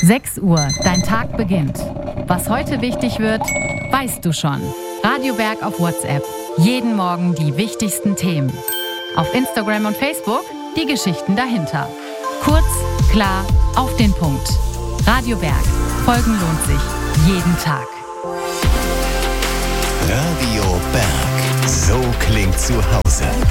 6 Uhr, dein Tag beginnt. Was heute wichtig wird, weißt du schon. Radio Berg auf WhatsApp. Jeden Morgen die wichtigsten Themen. Auf Instagram und Facebook die Geschichten dahinter. Kurz, klar, auf den Punkt. Radio Berg. Folgen lohnt sich. Jeden Tag. Radio Berg. So klingt zu Hause.